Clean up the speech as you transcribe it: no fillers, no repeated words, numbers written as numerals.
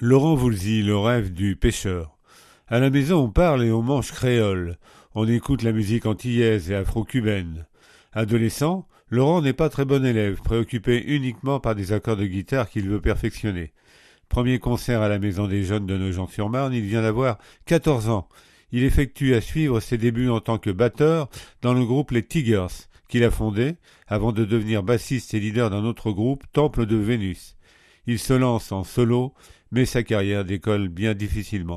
Laurent Voulzy, le rêve du pêcheur. À la maison, on parle et on mange créole. On écoute la musique antillaise et afro-cubaine. Adolescent, Laurent n'est pas très bon élève, préoccupé uniquement par des accords de guitare qu'il veut perfectionner. Premier concert à la Maison des Jeunes de Nogent-sur-Marne, il vient d'avoir 14 ans. Il effectue à suivre ses débuts en tant que batteur dans le groupe Les Tigers, qu'il a fondé avant de devenir bassiste et leader d'un autre groupe, Temple de Vénus. Il se lance en solo, mais sa carrière décolle bien difficilement.